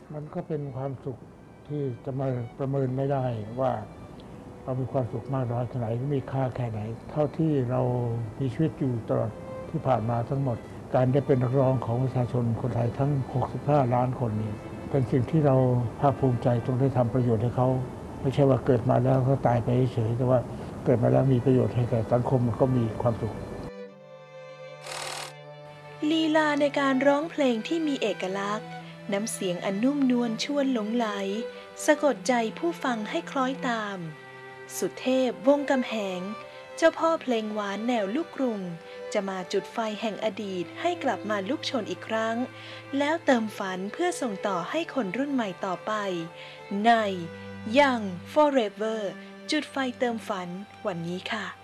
มันก็เป็นความสุขที่จะมาประเมินไม่ได้ว่าเรามีความสุขมากน้อยแค่ไหนมีค่าแค่ไหนเท่าที่เรามีชีวิตอยู่ตลอดที่ผ่านมาทั้งหมดการได้เป็นนักร้องของประชาชนคนไทยทั้ง65ล้านคนนี้เป็นสิ่งที่เราภาคภูมิใจตรงได้ทำประโยชน์ให้เขาไม่ใช่ว่าเกิดมาแล้วเขาตายไปเฉยแต่ว่าเกิดมาแล้วมีประโยชน์ให้แก่สังคมมันก็มีความสุขลีลาในการร้องเพลงที่มีเอกลักษณ์น้ำเสียงอันนุ่มนวลชวนหลงไหลสะกดใจผู้ฟังให้คล้อยตามสุเทพวงศ์กำแหงเจ้าพ่อเพลงหวานแนวลูกกรุงจะมาจุดไฟแห่งอดีตให้กลับมาลุกโชนอีกครั้งแล้วเติมฝันเพื่อส่งต่อให้คนรุ่นใหม่ต่อไปใน Young Forever จุดไฟเติมฝันวันนี้ค่ะ